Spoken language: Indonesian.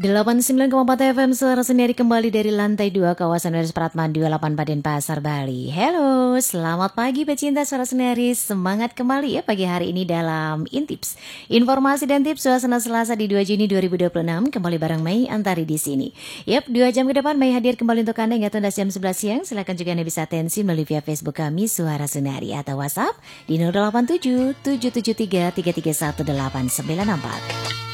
89,4 FM Suara Sendiri kembali dari lantai 2 kawasan Universitas Pratman 28 Denpasar, Bali. Halo, selamat pagi pecinta Suara Sendiri. Semangat kembali ya pagi hari ini dalam Intips. Informasi dan tips suasana Selasa di 2 Juni 2026 kembali bareng Mei Antari di sini. Yap, 2 jam ke depan Mei hadir kembali untuk Anda hingga tuntas jam 11 siang. Silakan juga Anda bisa atensi melalui via Facebook kami Suara Sendiri atau WhatsApp di 087 773 331 894.